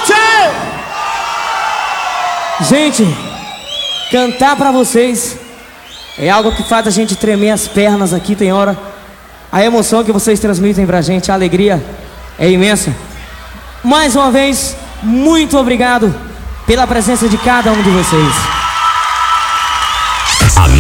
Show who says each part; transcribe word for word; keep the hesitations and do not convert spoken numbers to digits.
Speaker 1: Tchau! Gente, cantar pra vocês é algo que faz a gente tremer as pernas aqui, tem hora. A emoção que vocês transmitem pra gente, a alegria é imensa. Mais uma vez, muito obrigado pela presença de cada um de vocês.